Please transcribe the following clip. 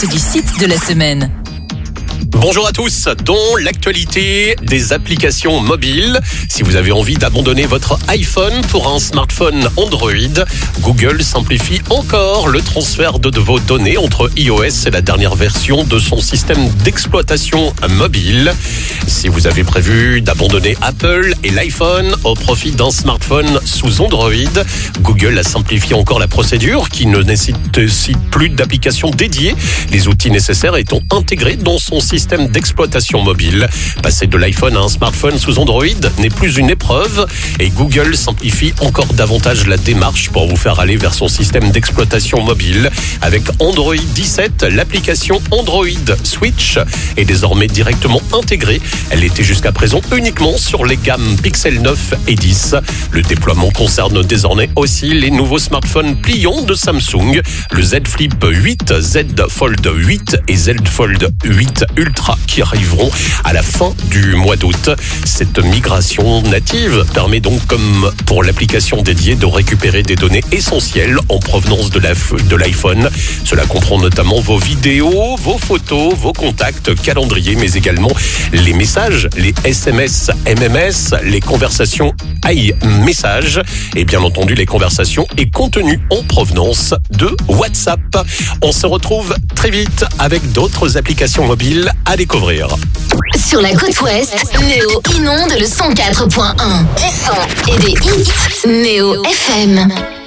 podcast du site de la semaine. Bonjour à tous, dans l'actualité des applications mobiles. Si vous avez envie d'abandonner votre iPhone pour un smartphone Android, Google simplifie encore le transfert de vos données entre iOS et la dernière version de son système d'exploitation mobile. Si vous avez prévu d'abandonner Apple et l'iPhone au profit d'un smartphone sous Android, Google a simplifié encore la procédure qui ne nécessite plus d'applications dédiées, les outils nécessaires étant intégrés dans son système d'exploitation mobile. Passer de l'iPhone à un smartphone sous Android n'est plus une épreuve et Google simplifie encore davantage la démarche pour vous faire aller vers son système d'exploitation mobile. Avec Android 17, l'application Android Switch est désormais directement intégrée. Elle était jusqu'à présent uniquement sur les gammes Pixel 9 et 10. Le déploiement concerne désormais aussi les nouveaux smartphones pliants de Samsung, le Z Flip 8, Z Fold 8 et Z Fold 8 Ultra qui arriveront à la fin du mois d'août. Cette migration native permet donc, comme pour l'application dédiée, de récupérer des données essentielles en provenance de l'iPhone. Cela comprend notamment vos vidéos, vos photos, vos contacts, calendrier, mais également les messages, les SMS, MMS, les conversations iMessage et bien entendu les conversations et contenus en provenance de WhatsApp. On se retrouve très vite avec d'autres applications mobiles à découvrir. Sur la côte ouest, Néo inonde le 104.1. Du son et des hits. Néo FM.